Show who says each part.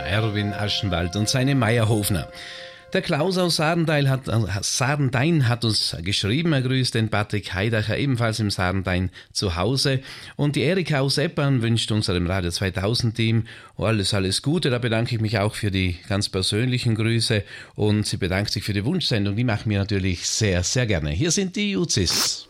Speaker 1: Erwin Aschenwald und seine Meierhofner. Der Klaus aus Sardendein hat uns geschrieben, er grüßt den Patrick Heidacher, ebenfalls im Sardendein zu Hause. Und die Erika aus Eppern wünscht unserem Radio 2000 Team alles Gute. Da bedanke ich mich auch für die ganz persönlichen Grüße und sie bedankt sich für die Wunschsendung. Die machen wir natürlich sehr, sehr gerne. Hier sind die Uzis.